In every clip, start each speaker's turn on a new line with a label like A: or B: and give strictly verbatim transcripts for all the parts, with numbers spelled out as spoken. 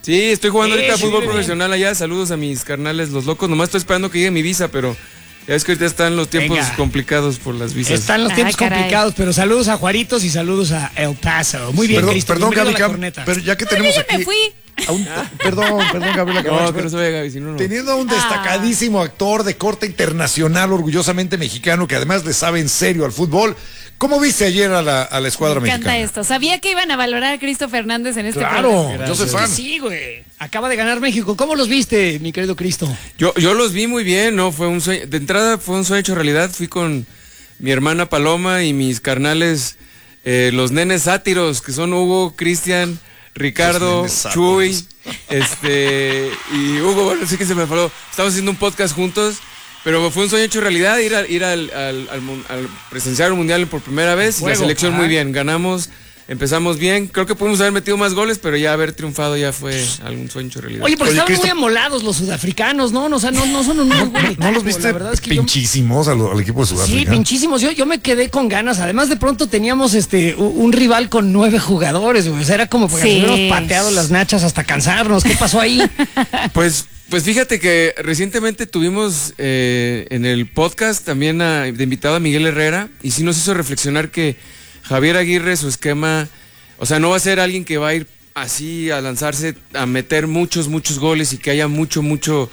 A: Sí, estoy jugando
B: Sí,
A: ahorita
B: sí,
A: fútbol
B: bien.
A: profesional allá. Saludos a mis carnales, los locos. Nomás estoy esperando que llegue mi visa, pero ya es que ahorita están los tiempos
B: Venga.
A: complicados por las visas.
B: Están los tiempos
C: Ay, caray.
B: complicados, pero saludos a Juaritos y saludos a El Paso. Muy bien,
D: Perdón,
B: Cristo.
D: perdón,
B: bienvenido
D: Gaby,
B: a la
D: Cam-
B: corneta.
D: pero ya que tenemos
C: Ya
D: aquí
C: me fui.
D: a un- perdón, perdón, Gabriela
A: No,
D: Camacho,
A: que no se vaya, Gaby, si no, no.
D: teniendo a un destacadísimo actor de corte internacional, orgullosamente mexicano, que además le sabe en serio al fútbol, ¿cómo viste ayer a la, a la escuadra
C: Me encanta
D: mexicana?
C: esto. Sabía que iban a valorar a Cristo Fernández en este
D: Claro,
C: programa.
D: yo soy
B: Es que
D: fan.
B: sí, güey. Acaba de ganar México. ¿Cómo los viste, mi querido Cristo?
A: Yo, yo los vi muy bien, ¿no? Fue un sueño. De entrada fue un sueño hecho realidad. Fui con mi hermana Paloma y mis carnales, eh, los nenes sátiros, que son Hugo, Cristian, Ricardo,
D: Los nenes
A: Chuy,
D: sátiros.
A: este, y Hugo, bueno, sí que se me faló. Estamos haciendo un podcast juntos, pero fue un sueño hecho realidad, ir, a, ir al, al, al, mun- al presenciar un mundial por primera vez.
B: Juego,
A: la selección
B: ajá.
A: muy bien, ganamos, empezamos bien. Creo que pudimos haber metido más goles, pero ya haber triunfado ya fue algún sueño hecho realidad.
B: Oye, porque
D: Oye,
B: estaban
D: Cristo-
B: muy amolados los sudafricanos, ¿no? O sea, no, no son un muy buen equipo.
D: ¿No los viste
B: La verdad es que yo-
D: pinchísimos al, al equipo de
B: Sí,
D: Sudáfrica?
B: pinchísimos. Yo, yo me quedé con ganas. Además, de pronto teníamos este u- un rival con nueve jugadores, güey. O sea, era como porque
C: Sí.
B: nos hubiéramos pateado las nachas hasta cansarnos. ¿Qué pasó ahí?
A: Pues, pues fíjate que recientemente tuvimos eh, en el podcast también a- de invitado a Miguel Herrera y sí nos hizo reflexionar que Javier Aguirre, su esquema, o sea, no va a ser alguien que va a ir así a lanzarse, a meter muchos, muchos goles y que haya mucho, mucho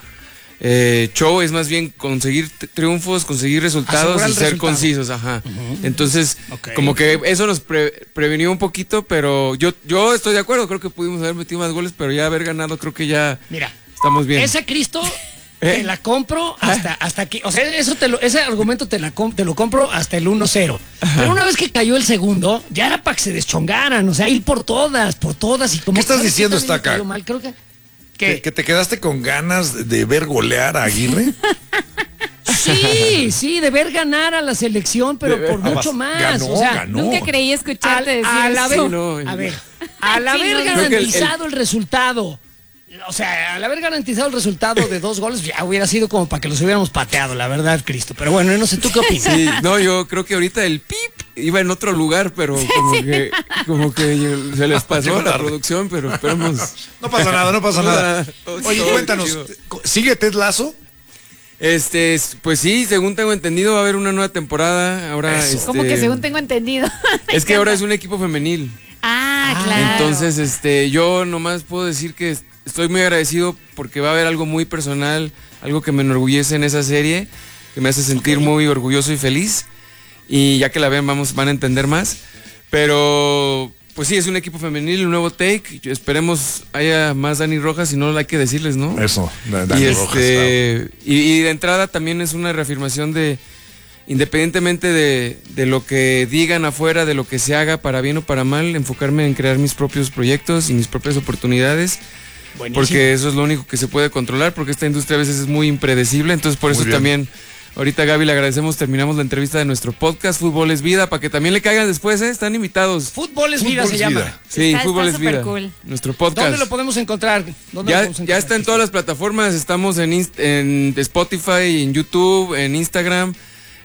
A: eh, show, es más bien conseguir t- triunfos, conseguir resultados
B: Asegurar
A: y
B: el
A: ser
B: resultado.
A: concisos, ajá. Entonces,
B: Ok.
A: como que eso nos pre- prevenió un poquito, pero yo, yo estoy de acuerdo, creo que pudimos haber metido más goles, pero ya haber ganado, creo que ya
B: Mira,
A: estamos bien.
B: ese Cristo
A: ¿Eh?
B: te la compro hasta, hasta aquí. O sea, eso te lo, ese argumento te, la com- te lo compro hasta el uno cero. Pero una vez que cayó el segundo, ya era para que se deschongaran. O sea, ir por todas, por todas. Y como
D: ¿Qué estás
B: ¿sabes
D: diciendo,
B: también me
D: Estaca?
B: cayó mal? Creo que.
D: ¿Que, que te quedaste con ganas de ver golear a Aguirre?
B: Sí, sí, de ver ganar a la selección, pero
A: De
B: por
A: ver-
B: mucho
D: Ah,
B: más.
D: ganó,
B: o sea,
D: ganó.
C: Nunca creí
B: al,
C: escucharte decir
B: al haber,
C: eso.
A: no,
B: a ver, al haber
C: Sí, no,
A: creo que el-
B: garantizado el, resultado, o sea, al haber garantizado el resultado de dos goles, ya hubiera sido como para que los hubiéramos pateado, la verdad, Cristo. Pero bueno, no sé, ¿tú qué opinas?
A: Sí, no, yo creo que ahorita el pip iba en otro lugar, pero como que, como que se les pasó
D: Llegó
A: a la
D: tarde.
A: producción, pero esperemos.
D: No pasa nada, no pasa
A: No,
D: nada.
A: nada. Todo-
D: Oye,
A: todo
D: cuéntanos,
A: chido.
D: ¿sigue Ted Lasso?
A: Este, es- pues sí, según tengo entendido, va a haber una nueva temporada. Ahora,
D: Eso.
A: este,
C: Como que según tengo entendido. Me
A: es que ahora es
C: encanta.
A: un equipo femenil.
C: Ah,
B: Ah,
C: claro.
A: Entonces, este, yo nomás puedo decir que estoy muy agradecido porque va a haber algo muy personal, algo que me enorgullece en esa serie, que me hace sentir muy orgulloso y feliz. Y ya que la vean, vamos, van a entender más. Pero, pues sí, es un equipo femenil, un nuevo take. Esperemos haya más Dani Rojas, si no hay que decirles, ¿no?
D: Eso, Da-
A: y,
D: Dani Rojas,
A: este, y, y de entrada también es una reafirmación de, independientemente de, de lo que digan afuera, de lo que se haga para bien o para mal, enfocarme en crear mis propios proyectos y mis propias oportunidades,
B: Buenísimo.
A: porque eso es lo único que se puede controlar, porque esta industria a veces es muy impredecible, entonces por
D: Muy
A: eso
D: bien.
A: también, ahorita Gaby le agradecemos, terminamos la entrevista de nuestro podcast Fútbol es Vida, para que también le caigan después, ¿eh? Están invitados.
B: Fútbol es vida,
D: Fútbol
B: se
D: es
B: llama.
D: vida.
A: Sí,
C: Está-
A: Fútbol
C: está
A: es Vida,
C: supercool.
A: nuestro podcast.
B: ¿Dónde lo podemos encontrar? ¿Dónde lo
A: Ya,
B: podemos
A: ya
B: encontrar,
A: está en
B: Cristo?
A: todas las plataformas, estamos en, Inst- en Spotify, en YouTube, en Instagram.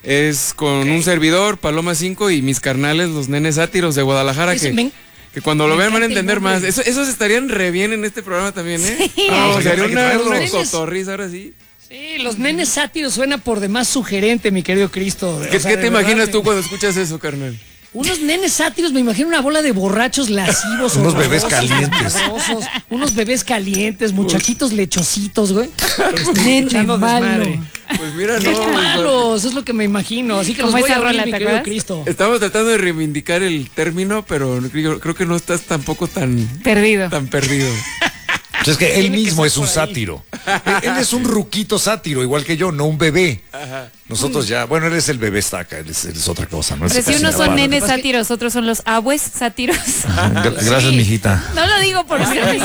A: Es con un servidor, Paloma cinco y mis carnales, los nenes sátiros de Guadalajara,
B: Ese
A: que,
B: men-
A: que cuando lo
B: me
A: vean van a
B: encanta el
A: entender más.
B: nombre.
A: Eso, esos estarían re bien en este programa también, ¿eh?
C: Sí.
A: Ah,
D: Hay que-
A: sería
D: hay que
A: una,
D: traerlos.
A: una
B: Nenes.
A: cotorriza ahora sí.
B: Sí, los nenes sátiros suena por demás sugerente, mi querido Cristo.
A: ¿Qué,
B: O sea,
A: qué
B: de
A: te
B: verdad,
A: imaginas
B: me-
A: tú cuando escuchas eso, carnal?
B: Unos nenes sátiros, me imagino una bola de borrachos lascivos.
D: Unos bebés
B: horrorosos,
D: calientes.
B: horrorosos, unos bebés calientes, muchachitos lechositos, güey. Este,
C: Nene
B: echando
C: malo.
B: desmadre.
A: Pues mira,
B: ¡Qué
A: no.
B: malo! Eso es lo que me imagino. Así que los
C: Como
B: voy a
C: esa
B: abrir,
C: rola,
B: mi
C: ¿te
B: querido
C: acuerdas?
B: Cristo.
A: Estamos tratando de reivindicar el término, pero creo, creo que no estás tampoco tan,
C: Perdido.
A: tan perdido.
D: Pues es que él
B: Tiene que
D: mismo
B: ser
D: es un
B: por ahí.
D: sátiro. Él, él es un ruquito sátiro, igual que yo, no un bebé. Nosotros ya, bueno, él es el bebé Estaca, él es, él es otra cosa. ¿no?
C: Pero
D: Es
C: si
D: casi
C: unos son
D: aparte.
C: nenes sátiros, otros son los abues sátiros.
D: Gra- Gracias, mijita.
C: No lo digo por ustedes.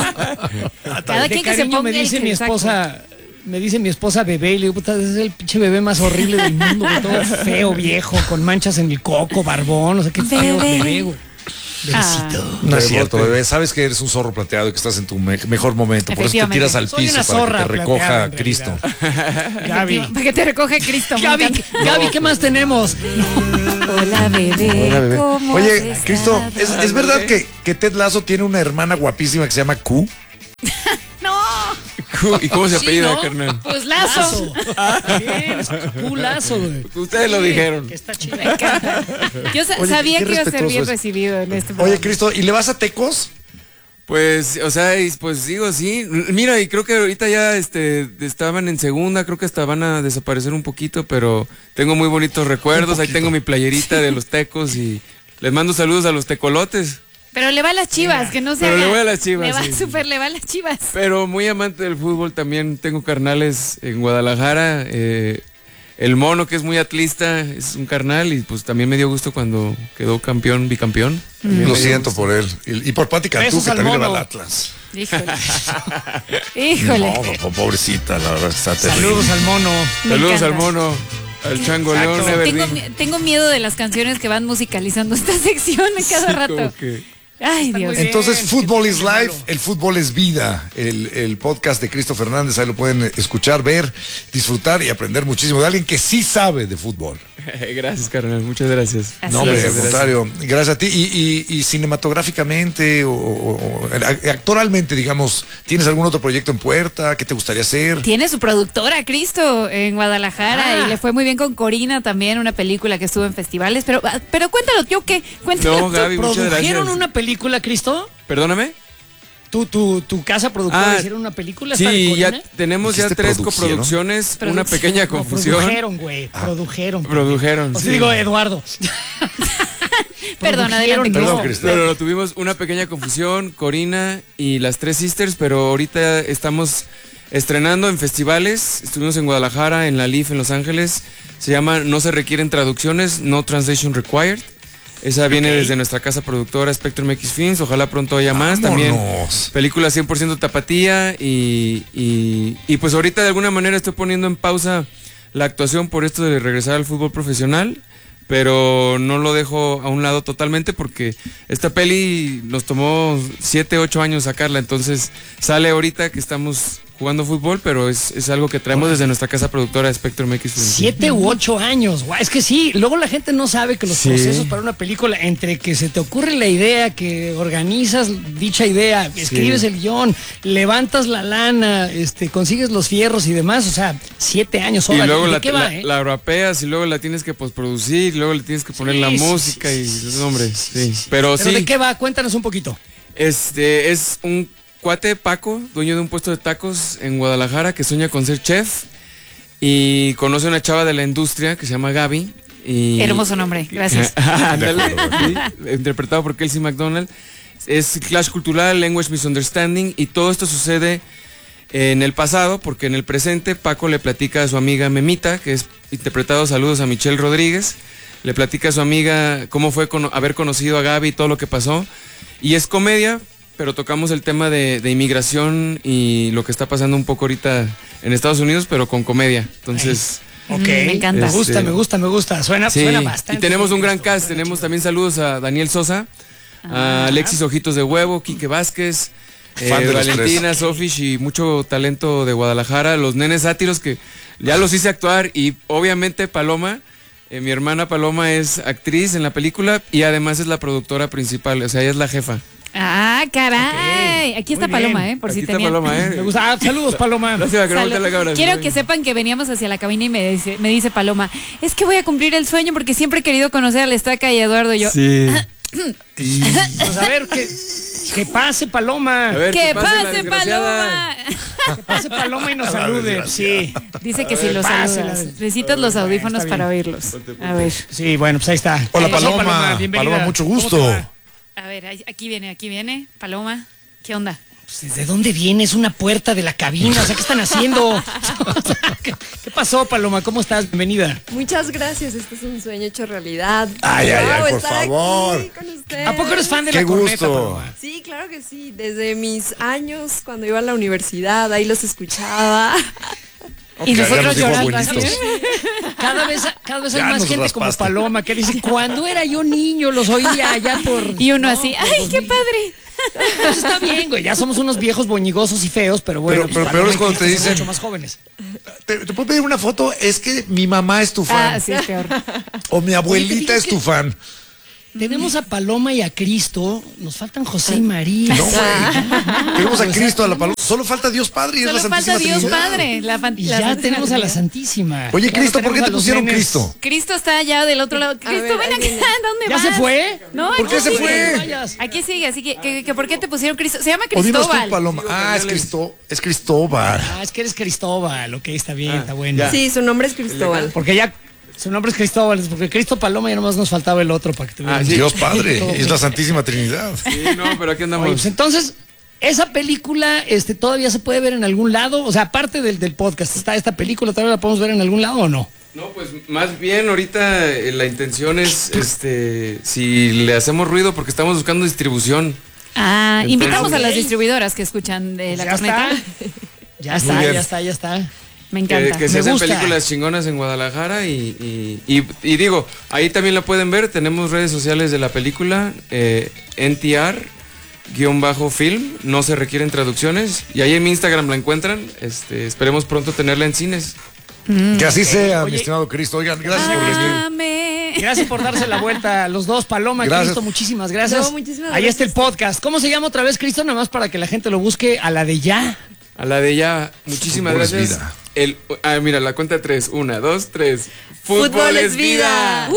C: Cada
B: De
C: quien que se
B: cariño
C: ponga
B: me
C: el
B: dice
C: que
B: mi
C: saque.
B: esposa, me dice mi esposa bebé, y le digo, puta, ese es el pinche bebé más horrible del mundo, güey, todo feo, viejo, con manchas en el coco, barbón, o sea, qué feo
C: Bebé.
B: bebé, güey. Bebecito.
D: No es cierto, bebé. Sabes que eres un zorro plateado y que estás en tu me- mejor momento. Por eso te
C: Efectivamente.
D: tiras al
B: Soy
D: piso
B: una
D: para
B: zorra
D: que te
B: plateada,
D: recoja
B: en
D: Cristo.
B: Gaby.
C: Para que te recoge Cristo. me
B: Gaby,
C: encanta.
B: Gaby, ¿qué más tenemos?
C: Hola, bebé.
D: Hola, bebé.
C: ¿cómo has
D: Oye, Cristo,
C: estado?
D: ¿es, es verdad que, que Ted Lasso tiene una hermana guapísima que se llama Q?
A: cómo- ¿Y cómo se
B: Sí,
A: apellida,
B: ¿no?
A: carnal?
C: Pues Lazo.
B: Bien, es un lazo, güey.
A: Ustedes lo
B: Sí,
A: dijeron.
B: Que está chido.
C: Yo sa-
D: Oye,
C: sabía
D: qué
C: que iba a ser
D: respetuoso
C: bien
D: es.
C: recibido en este
D: Oye,
C: programa.
D: Cristo, ¿y le vas a Tecos?
A: Pues, o sea, y, pues digo, sí. Mira, y creo que ahorita ya este, estaban en segunda, creo que hasta van a desaparecer un poquito, pero tengo muy bonitos recuerdos. Ahí tengo mi playerita de los tecos y les mando saludos a los tecolotes.
C: Pero le va a las chivas, que no se
A: Pero
C: haga.
A: le voy a las Chivas,
C: Le va
A: sí, sí.
C: súper, le va a las chivas.
A: Pero muy amante del fútbol también. Tengo carnales en Guadalajara. eh, el Mono, que es muy atlista, es un carnal y pues también me dio gusto cuando quedó campeón, bicampeón. También
D: Lo
A: me dio
D: siento
A: gusto.
D: por él. Y, y por Pati Cantú,
B: Besos
D: que
B: al
D: también le va
B: mono.
D: al Atlas.
C: Híjole. Híjole.
D: No, po- pobrecita, la verdad está terrible.
B: Saludos al mono.
C: Me
A: Saludos
C: encanta.
A: al Mono, al Chango
D: Exacto.
A: León,
C: Tengo,
A: Everdeen.
C: mi- tengo miedo de las canciones que van musicalizando esta sección a cada
A: Sí,
C: rato.
A: como que-
C: Ay,
B: Está
C: Dios.
B: muy bien.
D: Entonces,
B: Sí,
D: Fútbol
B: sí,
D: is
B: sí,
D: Life,
B: malo.
D: el fútbol es vida, el, el podcast de Cristo Fernández, ahí lo pueden escuchar, ver, disfrutar y aprender muchísimo de alguien que sí sabe de fútbol.
A: Gracias, carnal, muchas gracias.
C: Así
D: No, hombre,
C: es.
D: al contrario, gracias a ti. Y, y- y cinematográficamente o, o- o- actualmente, digamos, ¿tienes algún otro proyecto en puerta? ¿Qué te gustaría hacer?
C: Tiene su productora, Cristo, en Guadalajara,
B: Ah.
C: y le fue muy bien con Corina también, una película que estuvo en festivales. Pero, ah, pero cuéntalo, tío, ¿qué? Cuéntalo.
A: No,
C: tú.
A: Gaby, muchas
B: ¿Produjeron
A: gracias.
B: una película, Cristo?
A: Perdóname.
B: ¿Tu, tu, tu casa productora
A: Ah,
B: hicieron una película? ¿Está de
A: Sí, ya
B: Corina?
A: tenemos ya
D: ¿Dijiste
A: tres
D: producieron?
A: coproducciones, una
C: Producción.
A: pequeña
B: No,
A: confusión.
B: produjeron, güey. Produjeron.
A: Produjeron,
B: O sea,
A: sí.
B: digo, Eduardo.
C: Perdón,
B: Produjeron,
C: adelante,
B: no.
D: Perdón, Cristo.
A: No, no, no, tuvimos una pequeña confusión, Corina y las tres sisters, pero ahorita estamos estrenando en festivales. Estuvimos en Guadalajara, en la L I F, en Los Ángeles. Se llama No se requieren traducciones, No Translation Required. Esa viene
B: Ok.
A: desde nuestra casa productora Spectrum X Films. Ojalá pronto haya más. También
D: Vámonos.
A: película cien por ciento tapatía y, y, y pues ahorita de alguna manera estoy poniendo en pausa la actuación por esto de regresar al fútbol profesional, pero no lo dejo a un lado totalmente porque esta peli nos tomó siete, ocho años sacarla, entonces sale ahorita que estamos jugando fútbol, pero es, es algo que traemos desde nuestra casa productora Spectrum X Films.
B: Siete u ocho años, guau, es que sí, luego la gente no sabe que los
A: Sí.
B: procesos para una película, entre que se te ocurre la idea, que organizas dicha idea, escribes el guión, levantas la lana, este, consigues los fierros y demás, o sea, siete años,
A: Y
B: órale,
A: luego
B: ¿de
A: la,
B: qué va,
A: la,
B: eh?
A: la rapeas y luego la tienes que postproducir, y luego le tienes que poner
B: Sí,
A: la
B: sí,
A: música
B: sí,
A: y
B: sí, sí,
A: hombre,
B: sí,
A: sí.
B: sí.
A: Pero,
B: Pero
A: sí,
B: ¿de qué va? Cuéntanos un poquito.
A: este es un cuate Paco, dueño de un puesto de tacos en Guadalajara que sueña con ser chef y conoce a una chava de la industria que se llama Gaby. Y,
C: Hermoso nombre, gracias.
A: Ándale, sí, interpretado por Kelsey McDonald. Es clash cultural, language misunderstanding y todo esto sucede en el pasado porque en el presente Paco le platica a su amiga Memita, que es interpretado, saludos a Michelle Rodríguez, le platica a su amiga cómo fue cono- haber conocido a Gaby y todo lo que pasó. Y es comedia, pero tocamos el tema de, de inmigración y lo que está pasando un poco ahorita en Estados Unidos, pero con comedia. Entonces...
B: Ok,
C: me encanta.
B: Me gusta,
A: Este-
B: me gusta, me gusta. Suena,
A: Sí,
B: suena bastante.
A: y tenemos un
B: bien
A: gran
B: esto,
A: cast,
B: suena
A: tenemos
B: chido.
A: también saludos a Daniel Sosa, a Alexis Ojitos de Huevo, Quique Vázquez, eh,
D: Fan de los
A: Valentina, Sofish y mucho talento de Guadalajara, los nenes sátiros que ya los hice actuar y obviamente Paloma, eh, mi hermana Paloma es actriz en la película y además es la productora principal, o sea, ella es la jefa.
C: Ah, caray. Aquí está
B: Muy bien.
C: Paloma, ¿eh? Por
A: Aquí
C: si
A: está
C: tenía.
A: Paloma, ¿eh?
B: Me gusta. Ah, saludos, Paloma.
A: Gracias, que no
C: Salud.
A: voltee la cámara.
C: Quiero que sepan que veníamos hacia la cabina y me dice, me dice Paloma, es que voy a cumplir el sueño porque siempre he querido conocer a la Estaca y a Eduardo y yo.
A: Sí.
B: Pues a ver, que, que pase Paloma.
A: A ver,
C: ¡Que
A: la
C: pase,
A: desgraciada.
C: Paloma!
B: Que pase Paloma y nos
D: A la
B: salude.
D: desgraciada.
B: Sí.
C: Dice que si los
B: pásela.
C: saludas. Necesitas los audífonos
B: está
C: para
B: bien.
C: oírlos. A ver.
B: Sí, bueno, pues ahí está.
D: Hola,
B: ¿Qué pasó,
D: Paloma.
B: Bienvenida.
D: Paloma, mucho
B: ¿Cómo
D: gusto.
B: te va?
C: A ver, ahí- aquí viene, aquí viene. Paloma, ¿qué onda?
B: Pues, ¿desde dónde viene? Es una puerta de la cabina. O sea, ¿qué están haciendo? ¿Qué, qué pasó, Paloma? ¿Cómo estás? Bienvenida.
E: Muchas gracias, este es un sueño hecho realidad.
D: Ay, ay, ay,
E: Wow,
D: por
E: estar
D: favor.
E: aquí con ustedes.
B: ¿A poco eres fan de
D: Qué
B: la corneta,
D: gusto.
B: Paloma?
E: Sí, claro que sí. Desde mis años, cuando iba a la universidad, ahí los escuchaba.
C: Y
D: Ya- ya
C: nosotros
D: nos dijo
C: llorando
D: abuelitos.
C: así.
B: Cada vez, cada vez hay
D: Ya
B: más
D: nos
B: gente como
D: raspaste.
B: Paloma que dice, cuando era yo niño los oía allá por...
C: Y uno
B: No,
C: así,
B: por
C: ¡ay, qué
B: dos mil".
C: padre!
B: Pues está bien, güey, ya somos unos viejos boñigosos y feos, pero bueno.
D: Pero-
B: pues
D: pero
B: Paloma
D: peor es
B: y
D: cuando te
B: Cristo son
D: dicen-
B: mucho más jóvenes.
D: ¿Te, te puedo pedir una foto? Es que mi mamá es tu fan.
C: Ah, sí, es peor.
D: O mi abuelita
B: Oye,
D: es tu fan.
B: Tenemos a Paloma y a Cristo. Nos faltan José y María.
D: No, güey. Tenemos a Cristo, a la Paloma. Solo falta Dios Padre y es
C: Solo
D: la Santísima
C: falta Dios
D: Trinidad.
C: Padre. La fan-
B: Y
C: la
B: ya
C: Santísima
B: tenemos a la
C: Trinidad.
B: Santísima.
D: Oye,
B: Ya
D: Cristo,
B: no
D: ¿por qué
B: tenemos
D: te
B: a los
D: pusieron
B: nenes.
D: Cristo?
C: Cristo está allá del otro lado. Cristo,
E: ver,
C: ven
E: ahí
C: acá.
E: viene.
C: ¿Dónde
B: ¿Ya
C: vas?
B: se fue?
C: No,
D: ¿Por qué
C: aquí
D: se
C: sigue.
D: fue?
B: Vayas.
C: Aquí sigue, así que, que, que ¿por qué te pusieron Cristo? Se llama
D: O dinos tú,
C: Cristóbal.
D: Paloma. Ah, es Cristo, es Cristóbal.
B: Ah, es que eres Cristóbal. Ok, está bien,
A: Ah,
B: está bueno.
A: ya.
E: Sí, su nombre es Cristóbal.
B: Porque ya su nombre es Cristóbal, porque Cristo Paloma ya nomás nos faltaba el otro para que tuviera.
A: Ah, sí.
D: Dios Padre, es la Santísima Trinidad.
A: Sí, no, pero aquí andamos.
B: Oye, pues entonces, esa película este, todavía se puede ver en algún lado. O sea, aparte del, del podcast, ¿está esta película todavía la podemos ver en algún lado o no?
A: No, pues más bien ahorita eh, la intención es, este, si le hacemos ruido porque estamos buscando distribución.
C: Ah,
A: Entonces-
C: invitamos a las
B: Ok.
C: distribuidoras que escuchan de la
B: ya
C: corneta.
B: está. Ya
D: Muy
B: está,
D: bien.
B: ya está, ya está.
C: Me
A: Que,
C: encanta.
A: que se
B: Me
A: hacen
B: gusta.
A: películas chingonas en Guadalajara y, y, y- y digo, ahí también la pueden ver, tenemos redes sociales de la película, eh, N T R guión bajo film, no se requieren traducciones y ahí en mi Instagram la encuentran, este, esperemos pronto tenerla en cines.
D: Que así sea,
B: Oye.
D: mi estimado Cristo. Oigan, gracias por venir.
C: Amén.
B: Gracias por darse la vuelta a los dos, Paloma,
D: Gracias.
B: Cristo, muchísimas gracias.
E: No, muchísimas
B: Ahí está el
E: gracias.
B: podcast. ¿Cómo se llama otra vez, Cristo? Nada más para que la gente lo busque a la de ya.
A: A la de ya, muchísimas
D: Fútbol es
A: gracias.
D: vida.
A: El, ah, mira, la cuenta de tres, una, dos, tres.
E: Fútbol es vida.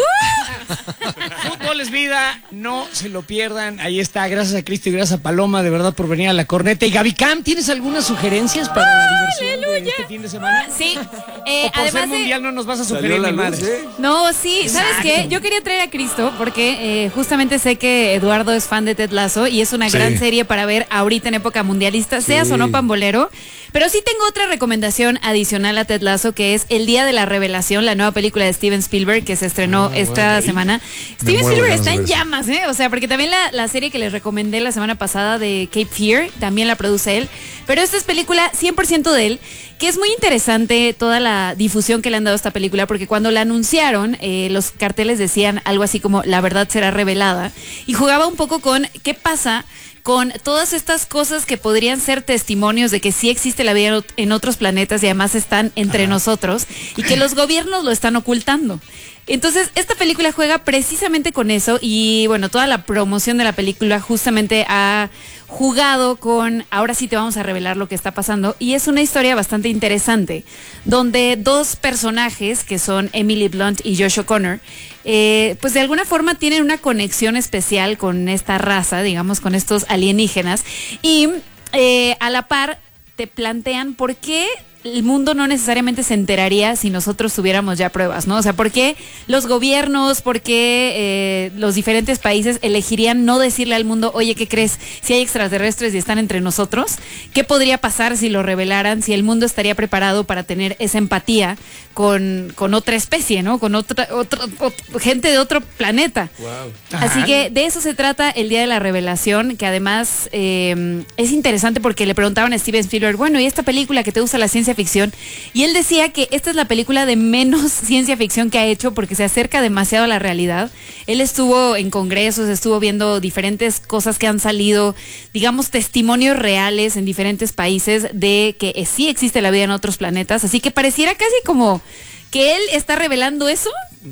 B: Fútbol es vida, no se lo pierdan. Ahí está, gracias a Cristo y gracias a Paloma, de verdad, por venir a la corneta. Y Gaby Cam, ¿tienes algunas sugerencias para la diversión de este fin de semana?
C: Sí, eh,
B: O por ser
C: además de...
B: mundial no nos vas a
A: Salió
B: sugerir
A: la
B: ni
A: luz,
B: madre.
A: ¿eh?
C: No, sí, ¿sabes
B: Exacto.
C: qué? Yo quería traer a Cristo porque eh, justamente sé que Eduardo es fan de Ted Lasso y es una
D: Sí.
C: gran serie para ver ahorita en época mundialista, seas o no pambolero. Pero sí tengo otra recomendación adicional a Ted Lasso, que es El Día de la Revelación, la nueva película de Steven Spielberg que se estrenó esta semana. Steven
D: muero de
C: Spielberg
D: ganas
C: está
D: de
C: en
D: ver eso.
C: llamas, ¿eh? O sea, porque también la, la serie que les recomendé la semana pasada de Cape Fear, también la produce él. Pero esta es película cien por ciento de él, que es muy interesante toda la difusión que le han dado a esta película, porque cuando la anunciaron, eh, los carteles decían algo así como la verdad será revelada, y jugaba un poco con qué pasa con todas estas cosas que podrían ser testimonios de que sí existe la vida en otros planetas y además están entre nosotros y que los gobiernos lo están ocultando. Entonces, esta película juega precisamente con eso y bueno, toda la promoción de la película justamente ha jugado con, ahora sí te vamos a revelar lo que está pasando, y es una historia bastante interesante, donde dos personajes, que son Emily Blunt y Josh O'Connor, eh, pues de alguna forma tienen una conexión especial con esta raza, digamos, con estos alienígenas, y eh, a la par te plantean por qué el mundo no necesariamente se enteraría si nosotros tuviéramos ya pruebas, ¿no? O sea, ¿por qué los gobiernos, por qué eh, los diferentes países elegirían no decirle al mundo, oye, ¿qué crees? Si hay extraterrestres y están entre nosotros, ¿qué podría pasar si lo revelaran? Si el mundo estaría preparado para tener esa empatía con, con otra especie, ¿no? Con otra, otra, ot- gente de otro planeta.
A: Wow.
C: Así
B: Ajá.
C: que de eso se trata el Día de la Revelación, que además eh, es interesante porque le preguntaban a Steven Spielberg, bueno, ¿y esta película que te gusta la ciencia ficción? Y él decía que esta es la película de menos ciencia ficción que ha hecho porque se acerca demasiado a la realidad. Él estuvo en congresos, estuvo viendo diferentes cosas que han salido, digamos, testimonios reales en diferentes países de que eh, sí existe la vida en otros planetas, así que pareciera casi como que él está revelando eso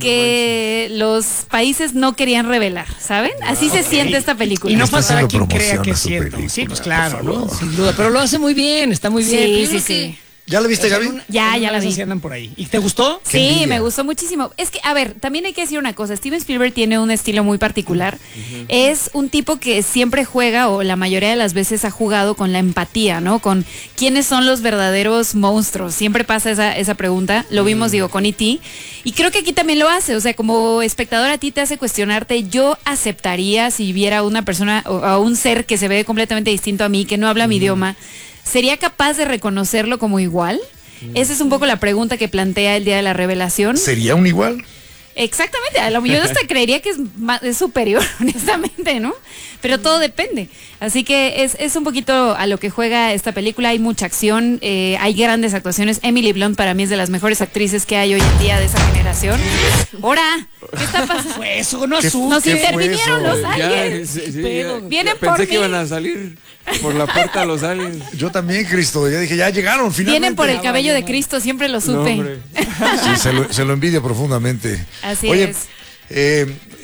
C: que los países no querían revelar, ¿saben? Así se siente esta película.
B: Y no
D: Está
B: faltará
D: haciendo
B: quien crea
D: promoción
B: que
D: a
B: es
D: su
B: cierto.
D: película,
B: Sí, pues
D: por
B: claro, ¿no?
D: favor.
B: Sin duda. Pero lo hace muy bien, está muy bien.
C: Sí,
B: Yo
C: sí,
B: creo
C: sí.
B: que
D: ¿Ya la viste, Gaby?
B: en una-
C: Ya,
B: en
C: ya
B: una
C: la
B: de esas
C: vi.
B: sí andan por ahí. ¿Y te gustó?
D: Qué
C: Sí,
D: envidia.
C: me gustó muchísimo. Es que, a ver, también hay que decir una cosa. Steven Spielberg tiene un estilo muy particular. Es un tipo que siempre juega, o la mayoría de las veces ha jugado con la empatía, ¿no? Con quiénes son los verdaderos monstruos. Siempre pasa esa, esa pregunta. Lo vimos, digo, con E T Y creo que aquí también lo hace. O sea, como espectador a ti te hace cuestionarte, yo aceptaría si viera a una persona o a un ser que se ve completamente distinto a mí, que no habla mi idioma, ¿sería capaz de reconocerlo como igual? Esa es un poco la pregunta que plantea el Día de la Revelación.
D: ¿Sería un igual?
C: Exactamente, a lo mejor yo hasta creería que es, más, es superior, honestamente, ¿no? Pero todo depende. Así que es, es un poquito a lo que juega esta película. Hay mucha acción, eh, hay grandes actuaciones. Emily Blunt para mí es de las mejores actrices que hay hoy en día de esa generación. ¡Hora! ¿Qué está pasando?
B: Fue eso, no
D: ¿Qué-
B: asustes.
C: Nos
D: ¿qué fue
C: intervinieron
D: eso?
C: los
A: Ya,
C: aliens.
A: sí, sí,
B: Pero
A: ya.
C: vienen
A: Pensé
C: por
A: que iban
C: mí.
A: a salir por la puerta los aliens.
D: Yo también, Cristo. Ya dije, ya llegaron, finalmente.
C: Vienen por el cabello de Cristo, siempre lo
A: No,
C: supe.
A: hombre.
D: Sí, se lo, se lo envidia profundamente.
C: Así
D: Oye,
C: es.
D: eh,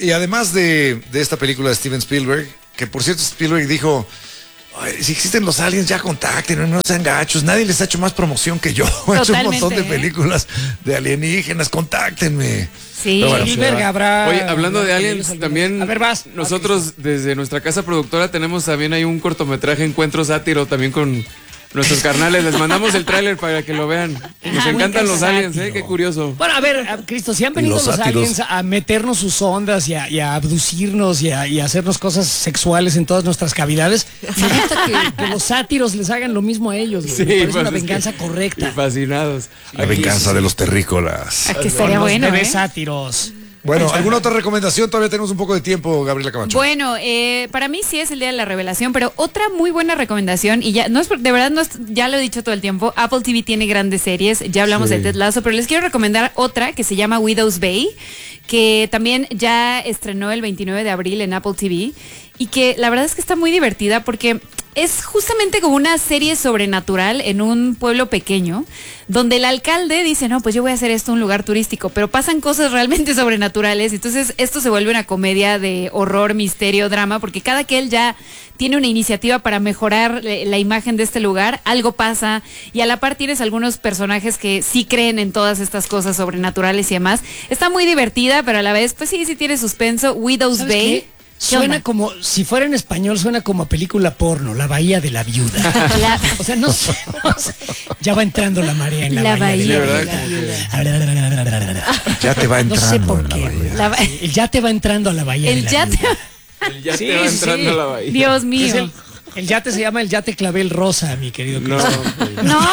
D: y además de, de esta película de Steven Spielberg, que por cierto Spielberg dijo, "Ay, si existen los aliens ya contacten, no sean gachos, nadie les ha hecho más promoción que yo, he hecho un montón de
C: ¿eh?
D: películas de alienígenas, contáctenme".
C: Sí.
D: Pero bueno,
B: Spielberg habrá.
A: Oye, hablando de aliens,
B: algunos-
A: también
B: A ver, vas.
A: nosotros desde nuestra casa productora tenemos también ahí un cortometraje Encuentro Sátiro también con nuestros carnales. Les mandamos el tráiler para que lo vean. Nos
B: Ah,
A: encantan los
B: sátiro.
A: aliens, ¿eh? Qué curioso.
B: Bueno, a ver, a- Cristo, si han venido
D: Los
B: los,
D: sátiros.
B: aliens a meternos sus ondas y a, y a abducirnos y a, y a hacernos cosas sexuales en todas nuestras cavidades, me gusta que, que los sátiros les hagan lo mismo a ellos. güey. Me parece
A: pues
B: una
A: es que-
B: venganza
A: y
B: correcta.
A: fascinados.
D: la venganza de los terrícolas.
C: Ah, que estaría
B: Con los
C: bueno,
B: bebés
C: ¿eh?
B: sátiros.
D: Bueno, ¿alguna otra recomendación? Todavía tenemos un poco de tiempo, Gabriela Camacho.
C: Bueno, eh, para mí sí es el día de la revelación, pero otra muy buena recomendación, y ya no es por- de verdad, no es- ya lo he dicho todo el tiempo, Apple T V tiene grandes series, ya hablamos
D: Sí.
C: de Ted Lasso, pero les quiero recomendar otra que se llama Widow's Bay, que también ya estrenó el veintinueve de abril en Apple T V, y que la verdad es que está muy divertida porque es justamente como una serie sobrenatural en un pueblo pequeño, donde el alcalde dice, no, pues yo voy a hacer esto un lugar turístico, pero pasan cosas realmente sobrenaturales, entonces esto se vuelve una comedia de horror, misterio, drama, porque cada que él ya tiene una iniciativa para mejorar eh, la imagen de este lugar, algo pasa, y a la par tienes algunos personajes que sí creen en todas estas cosas sobrenaturales y demás. Está muy divertida, pero a la vez, pues sí, sí tiene suspenso. Widow's
B: ¿Sabes
C: Bay.
B: qué? Suena como, si fuera en español, suena como a película porno, La Bahía de la Viuda.
C: La-
B: O sea, no sé, no sé. Ya va entrando la marea en la,
C: La
B: bahía.
C: Bahía
B: de
C: de
B: la
C: la
B: Viuda.
D: Ya te va
B: No
D: entrando
B: sé por
D: en la
B: qué,
D: bahía.
B: güey.
C: La ba-
B: El ya te va entrando a la bahía de
C: El
B: la
C: yate.
B: Viuda.
A: El ya
B: Sí,
A: te va
B: sí,
A: entrando
B: sí.
A: a la bahía.
C: Dios
B: Es
C: mío.
B: el, el yate se llama el yate clavel rosa, mi querido
A: No,
B: Cristo.
A: güey.
C: ¡No!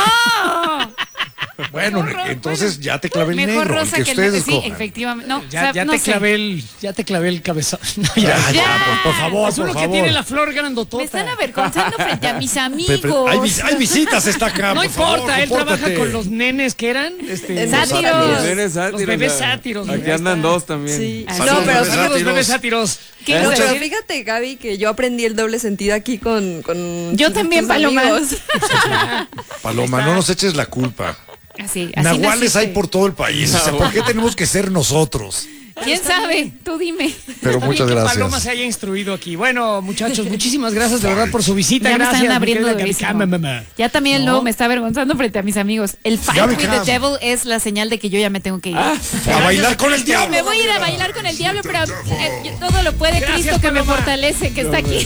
D: Bueno,
C: Mejor ro-
D: entonces
C: bueno,
D: ya te clavé el
C: mejor
D: negro, el
C: rosa
D: que
C: que el
D: ustedes
C: negro. Sí,
D: escojan.
C: efectivamente. No,
B: Ya,
C: o sea,
B: ya
C: no
B: te
C: sé.
B: clavé el, ya te clavé el cabezón. No, ya.
D: Ya, ya,
C: Ya.
D: por, por favor,
B: Es
D: por
B: uno que
D: favor.
B: tiene la flor grandotota.
C: Me están avergonzando frente a mis
D: Pe-
C: amigos.
D: pe- hay, vis- hay visitas, está acá.
B: No
D: por
B: importa,
D: favor,
B: él trabaja
D: compórtate.
B: con los nenes que eran este,
E: Los
C: Sátiros.
A: Los nenes sátiros,
B: Los bebés
A: la-
B: sátiros,
A: Aquí
B: güey,
A: andan
B: ahí está.
A: dos también.
E: Sí.
C: Así
E: No,
C: es.
E: pero
D: Bebés
B: Saludos,
D: sátiros.
B: bebés sátiros.
C: ¿Qué
E: No,
C: ibas a
E: pero
C: decir?
E: fíjate, Gaby, que yo aprendí el doble sentido aquí con, con
C: Yo
E: tus-
C: también,
E: tus
C: Paloma.
E: amigos.
D: Paloma, no nos eches la culpa.
C: Así, así
D: Nahuales
C: naciste.
D: hay por todo el país. O sea, ¿por qué tenemos que ser nosotros?
C: ¿Quién sabe? Tú dime.
D: Pero
B: Está
D: muchas
B: bien que
D: gracias.
B: Paloma se haya instruido aquí. Bueno, muchachos, muchísimas gracias de verdad por su visita.
C: Ya me
B: Gracias,
C: están
B: mi
C: abriendo
B: querida
C: durísimo.
B: Gaby Cama.
C: Ya también el
B: No.
C: lobo me está avergonzando frente a mis amigos. El fight
D: Gaby
C: with
D: Cam.
C: the devil es la señal de que yo ya me tengo que ir.
D: A bailar con el diablo.
C: Me voy a ir a bailar con el diablo, pero eh, yo- todo lo puede
B: Gracias,
C: Cristo que me
B: Paloma.
C: fortalece, que está aquí.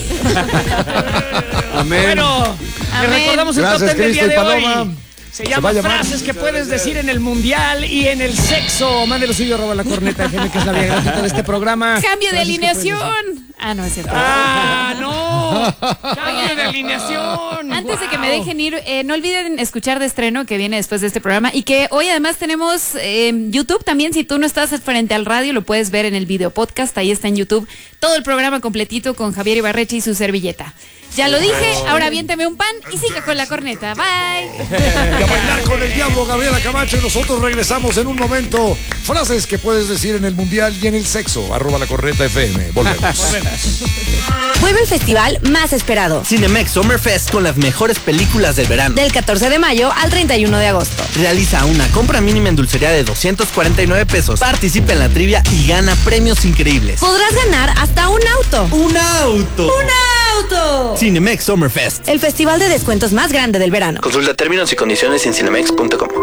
A: Amén.
B: Bueno,
C: Amén.
B: le recordamos el
D: Gracias,
B: top ten del día
D: Cristo
B: de
D: y
B: hoy.
D: Paloma.
B: Se llama
D: va a llamar.
B: frases que puedes decir en el mundial y en el sexo. Mándelo suyo, arroba la corneta, F M, que es la vía gratuita de este programa.
C: Cambio de
B: Frases que puedes decir.
C: alineación. Ah, no, es cierto.
B: ¡Ah, no! ¡Cambio de alineación!
C: Antes de que me
B: Wow.
C: dejen ir, eh, no olviden escuchar de estreno que viene después de este programa y que hoy además tenemos eh, YouTube también. Si tú no estás frente al radio, lo puedes ver en el video podcast. Ahí está en YouTube todo el programa completito con Javier Ibarreche y su servilleta. Ya lo dije, ahora aviéntame un pan y siga con la corneta. Bye.
D: Y a bailar con el diablo, Gabriela Camacho. Y nosotros regresamos en un momento. Frases que puedes decir en el mundial y en el sexo. Arroba la corneta F M. Volvemos.
F: Vuelve el festival más esperado.
G: Cinemex Summer Fest con las mejores películas del verano.
F: Del catorce de mayo al treinta y uno de agosto.
G: Realiza una compra mínima en dulcería de doscientos cuarenta y nueve pesos. Participa en la trivia y gana premios increíbles.
F: Podrás ganar hasta un auto.
G: ¡Un auto!
F: ¡Un auto!
G: Cinemex Summer Fest.
F: El festival de descuentos más grande del verano.
G: Consulta términos y condiciones en cinemex punto com.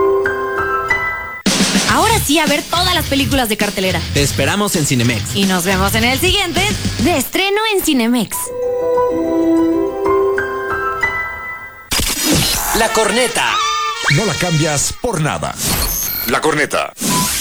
F: Ahora sí, a ver todas las películas de cartelera.
G: Te esperamos en Cinemex.
F: Y nos vemos en el siguiente de estreno en Cinemex.
G: La corneta.
D: No la cambias por nada. La corneta.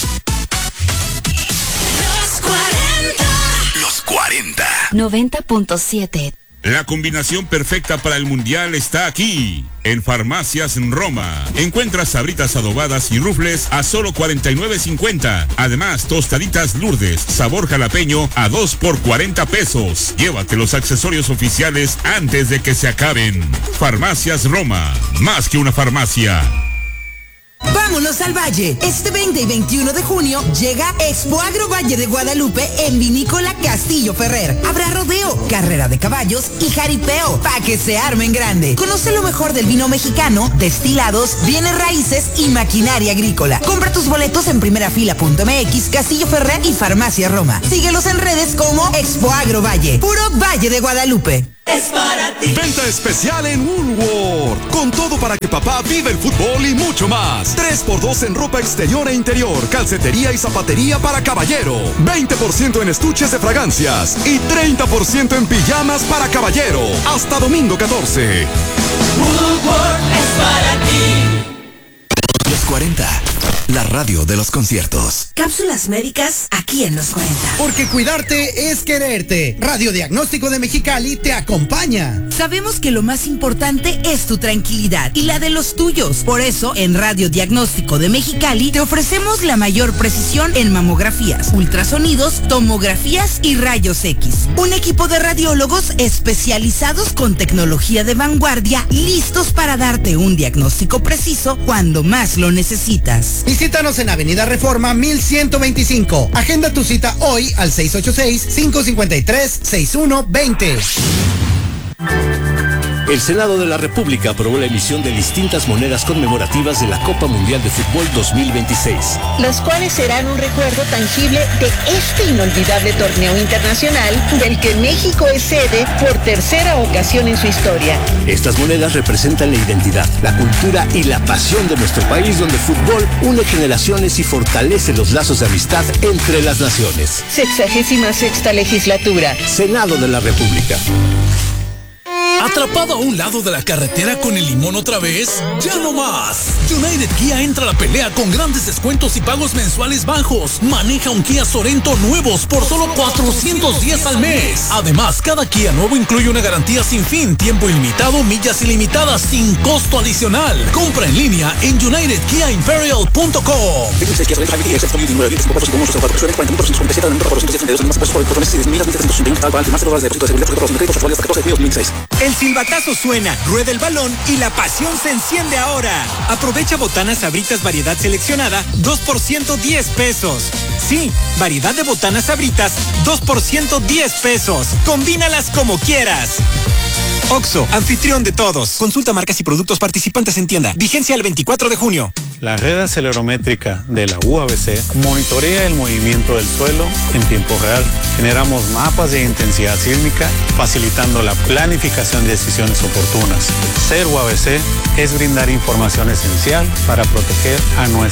H: Los cuarenta.
F: noventa punto siete.
H: La combinación perfecta para el mundial está aquí, en Farmacias Roma. Encuentras sabritas adobadas y rufles a solo cuarenta y nueve cincuenta. Además, tostaditas Lourdes, sabor jalapeño a dos por cuarenta pesos. Llévate los accesorios oficiales antes de que se acaben. Farmacias Roma, más que una farmacia.
I: Vámonos al Valle. Este veinte y veintiuno de junio llega Expo Agro Valle de Guadalupe en Vinícola Castillo Ferrer. Habrá rodeo, carrera de caballos y jaripeo para que se armen grande. Conoce lo mejor del vino mexicano, destilados, bienes raíces y maquinaria agrícola. Compra tus boletos en primerafila punto m x, Castillo Ferrer y Farmacia Roma. Síguelos en redes como Expo Agro Valle. Puro Valle de Guadalupe.
J: Es para ti. Venta especial en Woolworth. Con todo para que papá viva el fútbol y mucho más. tres por dos en ropa exterior e interior, calcetería y zapatería para caballero. veinte por ciento en estuches de fragancias y treinta por ciento en pijamas para caballero. Hasta domingo catorce.
K: Woolworth es para ti.
L: Los cuarenta, la radio de los conciertos.
I: Cápsulas médicas aquí en Los cuarenta.
M: Porque cuidarte es quererte. Radio Diagnóstico de Mexicali te acompaña.
I: Sabemos que lo más importante es tu tranquilidad y la de los tuyos. Por eso, en Radio Diagnóstico de Mexicali te ofrecemos la mayor precisión en mamografías, ultrasonidos, tomografías y rayos X. Un equipo de radiólogos especializados con tecnología de vanguardia, listos para darte un diagnóstico preciso cuando más lo necesitas.
M: Visítanos en Avenida Reforma mil ciento veinticinco. Agenda tu cita hoy al seis ocho seis, cinco cinco tres, seis uno dos cero.
N: El Senado de la República aprobó la emisión de distintas monedas conmemorativas de la Copa Mundial de Fútbol dos mil veintiséis.
O: Las cuales serán un recuerdo tangible de este inolvidable torneo internacional del que México es sede por tercera ocasión en su historia.
N: Estas monedas representan la identidad, la cultura y la pasión de nuestro país, donde el fútbol une generaciones y fortalece los lazos de amistad entre las naciones.
O: Sexagésima sexta legislatura.
N: Senado de la República.
P: ¿Atrapado a un lado de la carretera con el limón otra vez? ¡Ya no más! United Kia entra a la pelea con grandes descuentos y pagos mensuales bajos. Maneja un Kia Sorento nuevos por solo cuatrocientos diez al mes. Además, cada Kia nuevo incluye una garantía sin fin, tiempo ilimitado, millas ilimitadas, sin costo adicional. Compra en línea en united kia imperial punto com.
Q: El silbatazo suena, rueda el balón y la pasión se enciende ahora. Aprovecha botanas Sabritas variedad seleccionada, dos por ciento diez pesos. Sí, variedad de botanas Sabritas, dos por ciento diez pesos. Combínalas como quieras. Oxxo, anfitrión de todos. Consulta marcas y productos participantes en tienda. Vigencia el veinticuatro de junio.
R: La red acelerométrica de la U A B C monitorea el movimiento del suelo en tiempo real. Generamos mapas de intensidad sísmica, facilitando la planificación de decisiones oportunas. Ser U A B C es brindar información esencial para proteger a nuestra